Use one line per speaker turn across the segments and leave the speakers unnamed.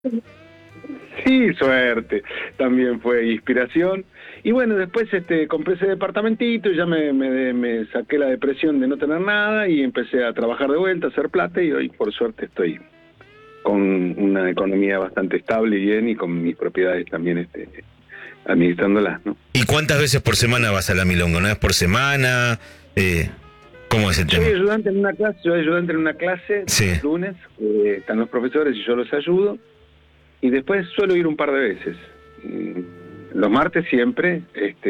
Sí, suerte, también fue inspiración. Y bueno, después compré ese departamentito y ya me saqué la depresión de no tener nada y empecé a trabajar de vuelta, a hacer plata y hoy por suerte estoy con una economía bastante estable y bien y con mis propiedades también administrándolas, ¿no?
¿Y cuántas veces por semana vas a la milonga? ¿Una vez por semana? Eh, ¿Cómo es el
Soy
tema?
ayudante en una clase, soy ayudante en una clase
Sí.
los lunes, están los profesores y yo los ayudo. Y después suelo ir un par de veces. Los martes siempre,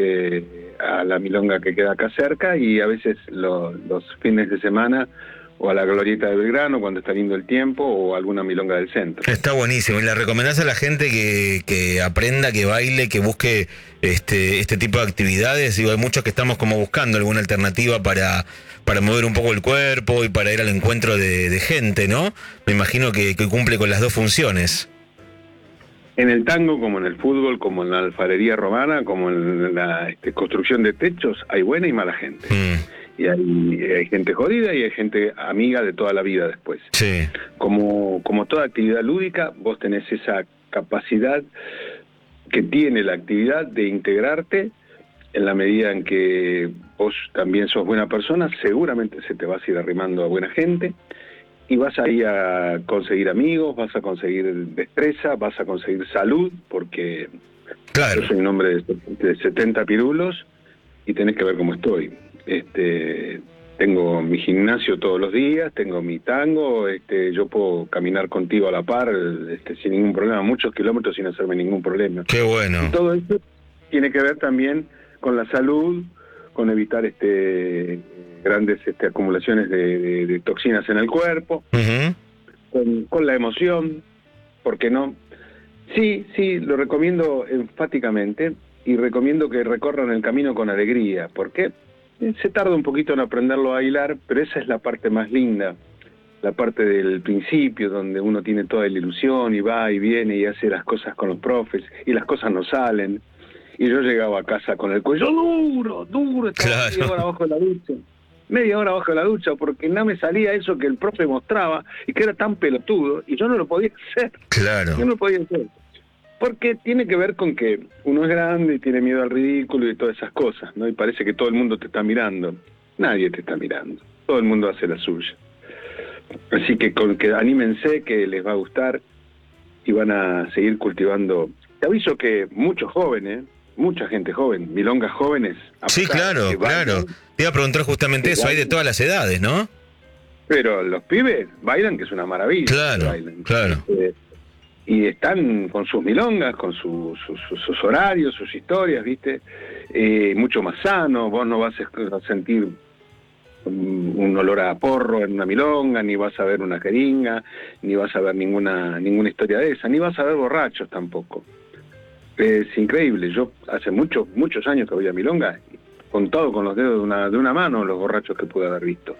a la milonga que queda acá cerca y a veces los fines de semana o a la Glorieta de Belgrano cuando está lindo el tiempo o alguna milonga del centro.
Está buenísimo. ¿Y le recomendás a la gente que aprenda, que baile, que busque este tipo de actividades? Digo, hay muchos que estamos como buscando alguna alternativa para mover un poco el cuerpo y para ir al encuentro de gente, ¿no? Me imagino que cumple con las dos funciones.
En el tango, como en el fútbol, como en la alfarería romana, como en la construcción de techos, hay buena y mala gente. Y hay gente jodida y hay gente amiga de toda la vida después.
Sí.
Como toda actividad lúdica, vos tenés esa capacidad que tiene la actividad de integrarte en la medida en que vos también sos buena persona, seguramente se te vas a ir arrimando a buena gente y vas a ir a conseguir amigos, vas a conseguir destreza, vas a conseguir salud, porque
Claro.
yo soy un hombre de 70 pirulos y tenés que ver cómo estoy. Tengo mi gimnasio todos los días, tengo mi tango, yo puedo caminar contigo a la par, sin ningún problema, muchos kilómetros sin hacerme ningún problema.
Qué bueno.
Y todo eso tiene que ver también con la salud, con evitar grandes acumulaciones de toxinas en el cuerpo, con la emoción, ¿por qué no? Sí, lo recomiendo enfáticamente y recomiendo que recorran el camino con alegría, porque se tarda un poquito en aprenderlo a bailar, pero esa es la parte más linda, la parte del principio, donde uno tiene toda la ilusión y va y viene y hace las cosas con los profes y las cosas no salen. Y yo llegaba a casa con el cuello duro, estaba
Claro.
media hora abajo de la ducha, porque no me salía eso que el profe mostraba y que era tan pelotudo, y yo no lo podía hacer.
Claro.
Yo no lo podía hacer. Porque tiene que ver con que uno es grande y tiene miedo al ridículo y todas esas cosas, ¿no? Y parece que todo el mundo te está mirando. Nadie te está mirando. Todo el mundo hace la suya. Así que anímense, que les va a gustar y van a seguir cultivando. Te aviso que muchos jóvenes, mucha gente joven, milongas jóvenes.
Sí, claro, claro. Te iba a preguntar justamente eso, hay de todas las edades, ¿no?
Pero los pibes bailan, que es una maravilla.
Claro,
Bailan.
claro.
Y están con sus milongas, con sus horarios, sus historias, ¿viste? Mucho más sano, vos no vas a sentir un olor a porro en una milonga, ni vas a ver una jeringa, ni vas a ver ninguna historia de esa, ni vas a ver borrachos tampoco. Es increíble, yo hace muchos años que voy a milonga, contado con los dedos de una mano los borrachos que pude haber visto.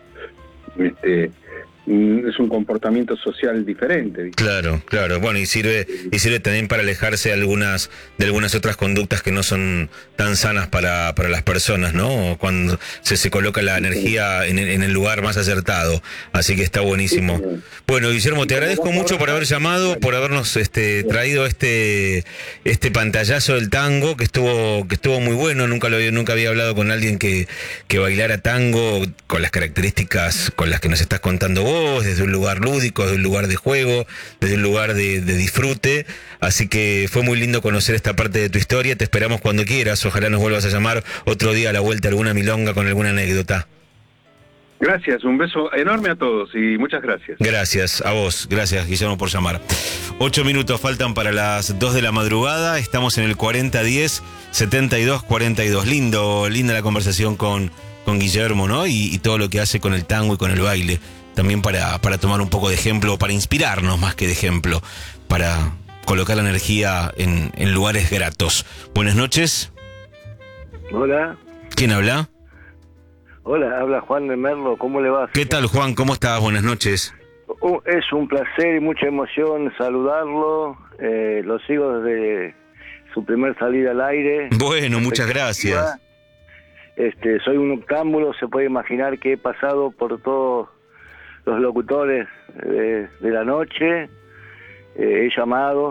Es un comportamiento social diferente, ¿viste?
Claro. Bueno, y sirve también para alejarse de algunas otras conductas que no son tan sanas para las personas, ¿no? Cuando se coloca la energía en el lugar más acertado. Muy que está buenísimo.
Sí.
Bueno, Guillermo, te agradezco mucho por haber llamado, por habernos traído este pantallazo del tango, que estuvo muy bueno. Nunca había hablado con alguien que bailara tango con las características con las que nos estás contando vos, desde un lugar lúdico, desde un lugar de juego, desde un lugar de disfrute. Así que fue muy lindo conocer esta parte de tu historia. Te esperamos cuando quieras. Ojalá nos vuelvas a llamar otro día a la vuelta, alguna milonga con alguna anécdota.
Gracias, un beso enorme a todos y muchas gracias.
Gracias a vos, gracias Guillermo por llamar. 8 minutos faltan para las 2 de la madrugada, estamos en el 4010-7242. Linda la conversación con Guillermo, ¿no? Y todo lo que hace con el tango y con el baile. También para tomar un poco de ejemplo, para inspirarnos más que de ejemplo, para colocar la energía en lugares gratos. Buenas noches.
Hola.
¿Quién habla?
Hola, habla Juan de Merlo, ¿cómo le va?
¿Qué tal, Juan? ¿Cómo estás? Buenas noches.
Es un placer y mucha emoción saludarlo. Lo sigo desde su primer salida al aire.
Bueno, muchas gracias.
Soy un octámbulo, se puede imaginar que he pasado por todos los locutores de la noche he llamado